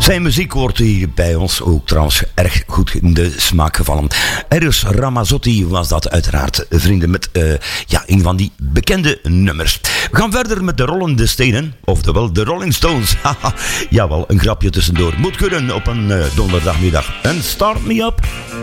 Zijn muziek wordt hier bij ons ook trouwens erg goed in de smaak gevallen. Eros Ramazzotti was dat uiteraard, vrienden, met een van die bekende nummers. We gaan verder met de Rollende Stenen, oftewel de Rolling Stones. Jawel, een grapje tussendoor. Moet kunnen op een donderdagmiddag. En Start Me Up.